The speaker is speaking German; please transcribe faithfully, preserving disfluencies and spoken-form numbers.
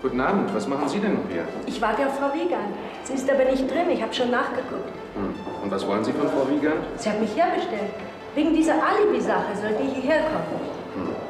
Guten Abend. Was machen Sie denn noch hier? Ich warte auf Frau Wiegand. Sie ist aber nicht drin. Ich habe schon nachgeguckt. Hm. Und was wollen Sie von Frau Wiegand? Sie hat mich herbestellt. Wegen dieser Alibi-Sache sollte ich hierher kommen. Hm.